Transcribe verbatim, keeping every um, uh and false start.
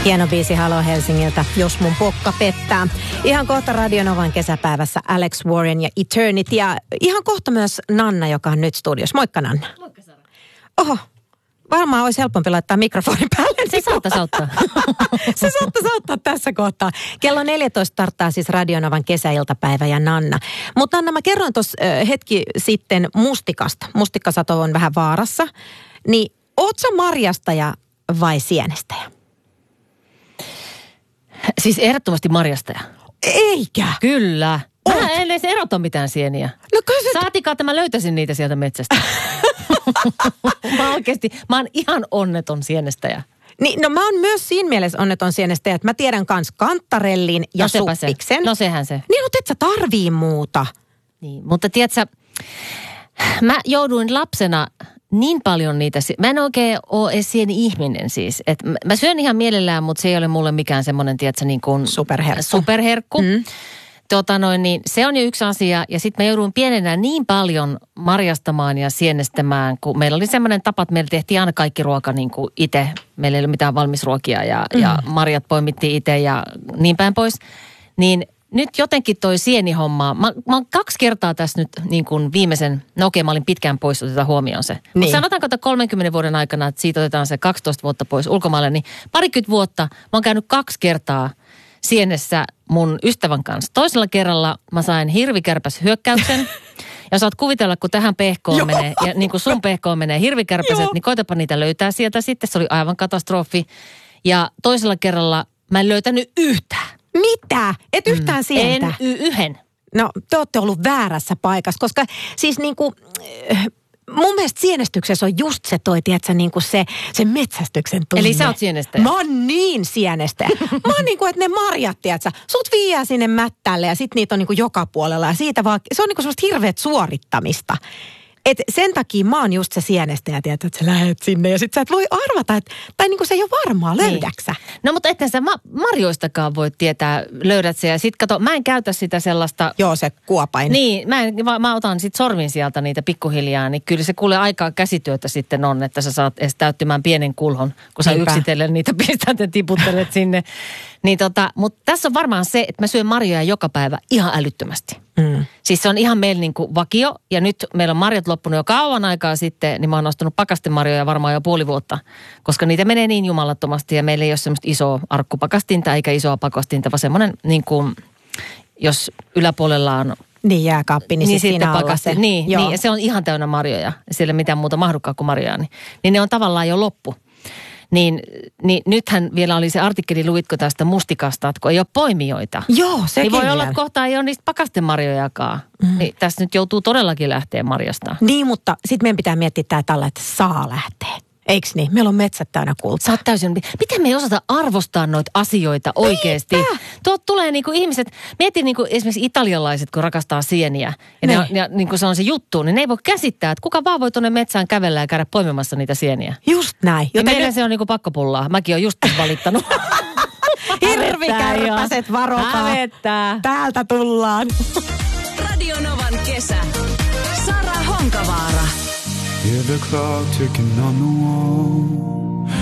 Hieno biisi Halo Helsingiltä, Jos mun pokka pettää. Ihan kohta Radio Novan kesäpäivässä Alex Warren ja Eternity. Ja ihan kohta myös Nanna, joka on nyt studiossa. Moikka Nanna. Moikka Sara. Oho, varmaan olisi helpompi laittaa mikrofoni päälle. Se saattaisi auttaa. Se saattaisi auttaa tässä kohtaa. Kello neljätoista starttaa siis Radio Novan kesäiltapäivä ja Nanna. Mutta Nanna, mä kerroin tuossa äh, hetki sitten mustikasta. Mustikkasato on vähän vaarassa. Niin oot sä marjastaja vai sienestäjä? Siis ehdottomasti marjastaja. Eikä. Kyllä. Mä en edes erota mitään sieniä. No se... Saatikaan, että mä löytäisin niitä sieltä metsästä. Mä oikeasti, mä oon ihan onneton sienestäjä. Niin, no mä oon myös siinä mielessä onneton sienestäjä, että mä tiedän kans kantarellin ja no suppiksen. Se. No sehän se. Niin, mutta et sä tarvii muuta. Niin, mutta tiedätkö, mä jouduin lapsena niin paljon niitä, mä en oikein ole edes sieni-ihminen siis. Et mä syön ihan mielellään, mutta se ei ole mulle mikään semmoinen, tiedätkö, niin kuin superherkku. superherkku. Mm. Tota noin, niin se on jo yksi asia. Ja sitten mä jouduin pienenä niin paljon marjastamaan ja sienestämään, kun meillä oli semmoinen tapa, että meillä tehtiin aina kaikki ruoka niin kuin itse. Meillä ei ollut mitään valmisruokia ja, mm. ja marjat poimittiin itse ja niin päin pois. Niin nyt jotenkin toi sienihomma, mä, mä oon kaksi kertaa tässä nyt niin kuin viimeisen, no okei mä olin pitkään pois, otetaan huomioon se. Niin. Mutta sanotaanko, että kolmenkymmenen vuoden aikana, että siitä otetaan se kaksitoista vuotta pois ulkomaille, niin parikymmentä vuotta mä oon käynyt kaksi kertaa sienessä mun ystävän kanssa. Toisella kerralla mä sain hirvikärpäs hyökkäyksen. Ja saat kuvitella, kun tähän pehkoon menee, ja niin kuin sun pehkoon menee hirvikärpäset, niin koitapa niitä löytää sieltä sitten. Se oli aivan katastrofi. Ja toisella kerralla mä en löytänyt yhtään. Mitä? Et yhtään mm. sientä? En y- yhden. No, te ootte ollut väärässä paikassa, koska siis niin kuin... Mun mielestä sienestyksessä on just se toi, tiedätkö, niin kuin se, se metsästyksen tunne. Eli sä oot sienestäjä? Mä oon niin sienestäjä. Mä oon niin kuin, että ne marjat, tiedätkö, sut viiää sinne mättälle ja sit niitä on niin kuin joka puolella. Ja siitä vaan, se on niin kuin semmoista hirveät suorittamista. Et sen takia mä oon just se sienestäjä, tiedätkö, että sä lähet sinne ja sit sä et voi arvata, että, tai niin kuin se ei ole varmaa, löydäksä. Niin. No mutta ethän sä ma- marjoistakaan voi tietää, löydät se ja sit kato, mä en käytä sitä sellaista. Joo, se kuopain. Niin, mä, en, mä, mä otan sit sormin sieltä niitä pikkuhiljaa, niin kyllä se kuule aikaa käsityötä sitten on, että sä saat edes täyttymään pienen kulhon, kun sä Niinpä. yksitellen niitä pistät ja tiputtelet sinne. Niin tota, mutta tässä on varmaan se, että mä syön marjoja joka päivä ihan älyttömästi. Mm. Siis se on ihan meillä niin kuin vakio ja nyt meillä on marjat loppunut jo kauan aikaa sitten, niin mä oon ostanut pakastemarjoja varmaan jo puoli vuotta, koska niitä menee niin jumalattomasti ja meillä ei ole semmoista isoa arkkupakastinta eikä isoa pakastinta, vaan semmoinen niin kuin, jos yläpuolella on niin jääkaappi, niin, niin sitten pakasti. Niin, niin, ja se on ihan täynnä marjoja, siellä ei mitään muuta mahdukaan kuin marjoja, niin, niin ne on tavallaan jo loppu. Niin, niin nythän vielä oli se artikkeli, luitko tästä mustikasta, että kun ei ole poimijoita. Joo, sekin niin voi vielä. olla, että kohta ei ole niistä pakastemarjojakaan. Mm. Niin tässä nyt joutuu todellakin lähteä marjasta. Niin, mutta sitten meidän pitää miettiä tämä tällä, että saa lähteä. Eiks niin? Meillä on metsät täynnä kultaa. Sä oot täysin, miten me ei osata arvostaa noita asioita oikeasti? Tuot tulee niinku ihmiset, mieti niinku esimerkiksi italialaiset, kun rakastaa sieniä. Ja, ne on, ja niinku se on se juttu, niin ne ei voi käsittää, että kuka vaan voi tuonne metsään kävellä ja käydä poimimassa niitä sieniä. Just näin. Joten meillä ne... se on niinku pakkopullaa. Mäkin oon just valittanut. Hirvikärpäset, varokaa. Hävettää. Täältä tullaan. Radio Novan kesä. Sara Honkavaara. Hear the clock ticking on the wall.